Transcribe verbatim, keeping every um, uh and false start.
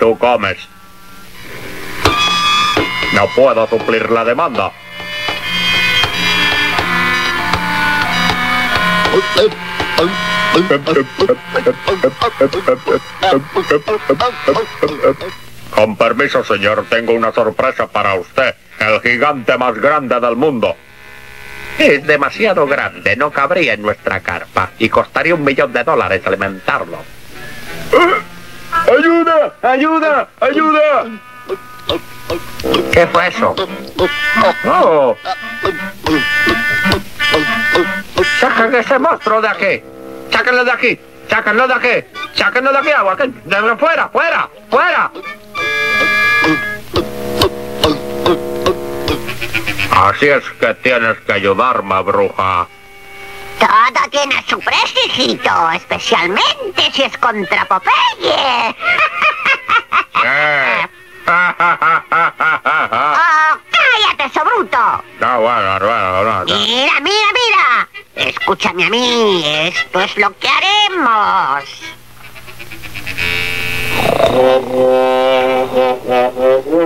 Tú comes. No puedo suplir la demanda. Con permiso, señor, tengo una sorpresa para usted. El gigante más grande del mundo. Es demasiado grande, no cabría en nuestra carpa y costaría un millón de dólares alimentarlo. ¡Ayuda! ¡Ayuda! ¡Ayuda! ¿Qué fue eso? ¡Oh! ¡Saquen ese monstruo de aquí! ¡Sáquenlo de aquí! ¡Sáquenlo de aquí! ¡Sáquenlo de aquí, agua! ¡De fuera! ¡Fuera! ¡Fuera! Así es que tienes que ayudarme, bruja. Todo tiene su prestigito, especialmente si es contra Popeye. ¿Qué? ¡Oh, cállate, sobruto! No, bueno, bueno, no, no. Mira, mira, mira. Escúchame a mí, esto es lo que haremos.